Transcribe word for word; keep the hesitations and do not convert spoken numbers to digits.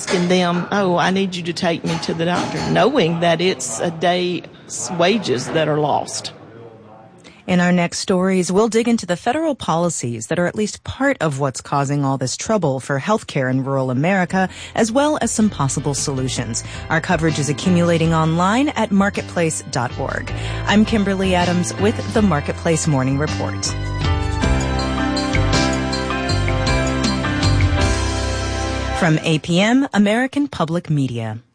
asking them, oh, I need you to take me to the doctor, knowing that it's a day's wages that are lost. In our next stories, we'll dig into the federal policies that are at least part of what's causing all this trouble for healthcare in rural America, as well as some possible solutions. Our coverage is accumulating online at marketplace dot org. I'm Kimberly Adams with the Marketplace Morning Report. From A P M, American Public Media.